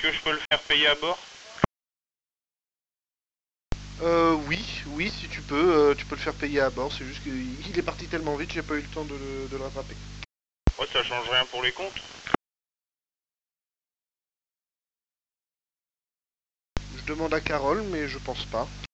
que je peux le faire payer à bord? Oui, si tu peux le faire payer à bord, c'est juste qu'il est parti tellement vite, j'ai pas eu le temps de le rattraper. Ouais, ça change rien pour les comptes. Je demande à Carole, mais je pense pas.